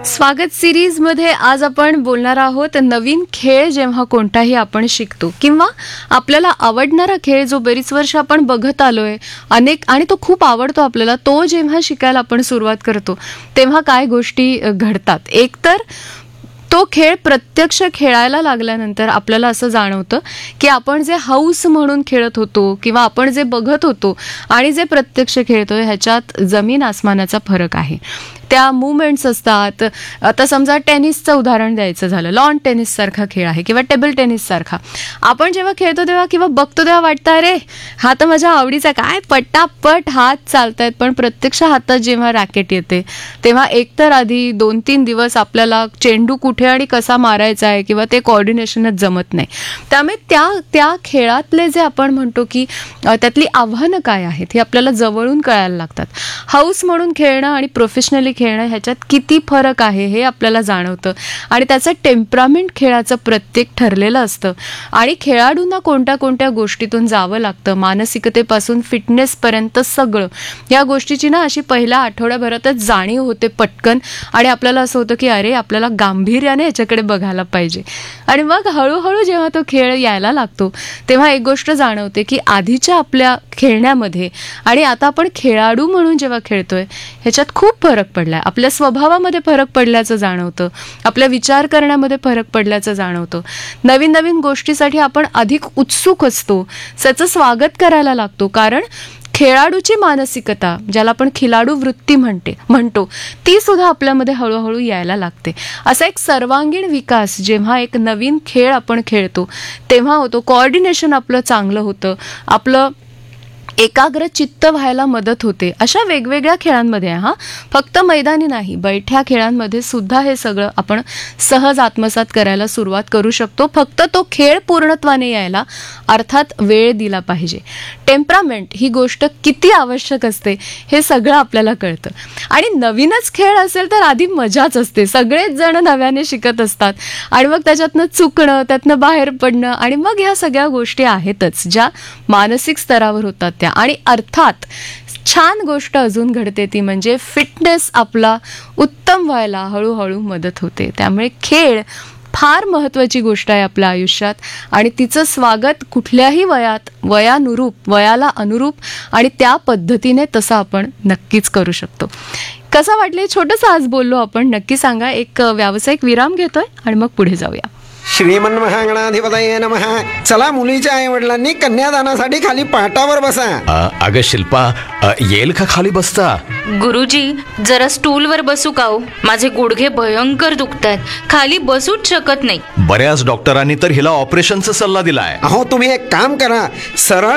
स्वागत सिरीज मध्ये आज आपण बोलणार आहोत नवीन खेळ जेव्हा कोणताही आपण शिकतो किंवा आपल्याला आवडणारा खेळ जो बरीच वर्ष आपण बघत आलोय अनेक आणि तो खूप आवडतो आपल्याला, तो जेव्हा शिकायला आपण सुरुवात करतो तेव्हा काय गोष्टी घडतात. एक तर तो खेळ प्रत्यक्ष खेळायला लागल्यानंतर आपल्याला असं जाणवतं की आपण जे हौस म्हणून खेळत होतो किंवा आपण जे बघत होतो आणि जे प्रत्यक्ष खेळतोय ह्याच्यात जमीन आसमानाचा फरक आहे. त्या मुवमेंट्स असतात. आता समजा टेनिसचं उदाहरण द्यायचं झालं, लॉन टेनिस सारखा खेळ आहे किंवा टेबल टेनिस सारखा. आपण जेव्हा खेळतो तेव्हा किंवा बघतो तेव्हा वाटतं अरे हा तर माझ्या आवडीचा, काय पटापट हात चालतायत. पण प्रत्यक्ष हातात जेव्हा रॅकेट येते तेव्हा एकतर आधी 2-3 दिवस आपल्याला चेंडू कुठे आणि कसा मारायचा आहे किंवा ते कोऑर्डिनेशनच जमत नाही. त्यामुळे त्या खेळातले जे आपण म्हणतो की त्यातली आव्हानं काय आहेत हे आपल्याला जवळून कळायला लागतात. हाऊस म्हणून खेळणं आणि प्रोफेशनली खेळणं ह्याच्यात किती फरक आहे हे आपल्याला जाणवतं आणि त्याचं टेम्परामेंट खेळाचं प्रत्येक ठरलेलं असतं आणि खेळाडूंना कोणत्या कोणत्या गोष्टीतून जावं लागतं, मानसिकतेपासून फिटनेसपर्यंत सगळं. या गोष्टीची ना अशी पहिल्या आठवड्याभरातच जाणीव होते पटकन आणि आपल्याला असं होतं की अरे आपल्याला गांभीर्याने याच्याकडे बघायला पाहिजे. आणि मग हळूहळू जेव्हा तो खेळ यायला लागतो तेव्हा एक गोष्ट जाणवते की आधीच्या आपल्या खेळण्यामध्ये आणि आता आपण खेळाडू म्हणून जेव्हा खेळतोय ह्याच्यात खूप फरक पडलाय. आपल्या स्वभावामध्ये फरक पडल्याचं जाणवतं, आपल्या विचार करण्यामध्ये फरक पडल्याचं जाणवतं. नवीन नवीन गोष्टीसाठी आपण अधिक उत्सुक असतो, त्याचं स्वागत करायला लागतो. कारण खेळाडूची मानसिकता, ज्याला आपण खिलाडू वृत्ती म्हणतो, ती सुद्धा आपल्यामध्ये हळूहळू यायला लागते. असा एक सर्वांगीण विकास जेव्हा एक नवीन खेळ आपण खेळतो तेव्हा होतो. कोऑर्डिनेशन आपलं चांगलं होतं, आपलं एकाग्र चित्त व्हायला मदत होते. अशा वेगवेगळ्या खेळांमध्ये फक्त मैदानी नाही, बैठ्या खेळांमध्ये सुद्धा हे सगळं आपण सहज आत्मसात करायला सुरुवात करू शकतो. फक्त तो खेळ पूर्णत्वाने यायला अर्थात वेळ दिला पाहिजे. टेम्परामेंट ही गोष्ट किती आवश्यक असते हे सगळं आपल्याला कळतं. आणि नवीनच खेळ असेल तर आधी मजाच असते, सगळेच जण नव्याने शिकत असतात आणि मग त्याच्यातनं चुकणं, त्यातनं बाहेर पडणं आणि मग ह्या सगळ्या गोष्टी आहेतच ज्या मानसिक स्तरावर होतात त्या. आणि अर्थात छान गोष्ट अजून घडते ती म्हणजे फिटनेस आपला उत्तम व्हायला हळूहळू मदत होते. त्यामुळे खेळ फार महत्त्वाची गोष्ट आहे आपल्या आयुष्यात आणि तिचं स्वागत कुठल्याही वयात, वयाला अनुरूप आणि त्या पद्धतीने तसं आपण नक्कीच करू शकतो. कसं वाटलंय छोटंसं आज बोललो आपण, नक्की सांगा. एक व्यावसायिक विराम घेतोय आणि मग पुढे जाऊया. श्रीमन्महागणाधिपतये नमः. चला, मुलीच्या आई वडिलांनी कन्यादानासाठी खाली पाटावर बसा. अगं शिल्पा, येईल का खाली बसता? गुरुजी, जरा स्टूलवर बसू का हो? माझे गुडघे भयंकर दुखतायत, खाली बसूच शकत नाही. बऱ्याच डॉक्टरांनी तर हिला ऑपरेशनचा सल्ला दिलाय. अहो, तुम्ही एक काम करा, सरळ